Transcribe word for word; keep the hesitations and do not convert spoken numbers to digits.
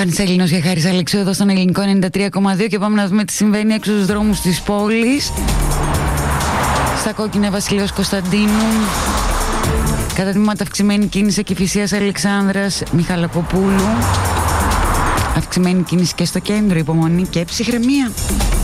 Πανσέλινος και Χάρης Αλεξίου εδώ στον Ελληνικό ενενήντα τρία κόμμα δύο και πάμε να δούμε τι συμβαίνει έξω στους δρόμους της πόλης. Στα κόκκινα Βασιλείος Κωνσταντίνου, κατά τμήματα αυξημένη κίνηση Κηφισίας Αλεξάνδρας Μιχαλακοπούλου, αυξημένη κίνηση και στο κέντρο, υπομονή και ψυχραιμία.